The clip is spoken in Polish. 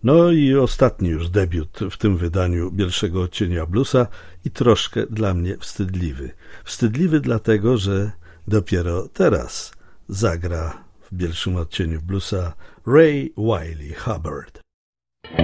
No i ostatni już debiut w tym wydaniu Bielszego Odcienia Bluesa i troszkę dla mnie wstydliwy. Wstydliwy dlatego, że dopiero teraz zagra w Bielszym Odcieniu Bluesa Ray Wylie Hubbard.